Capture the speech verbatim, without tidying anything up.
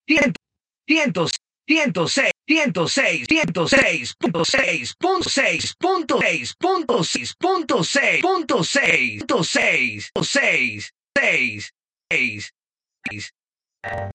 ciento, ciento seis, ciento seis, ciento seis, punto seis, punto seis, punto seis, punto seis, punto seis, punto seis, punto seis, seis, seis, seis, seis.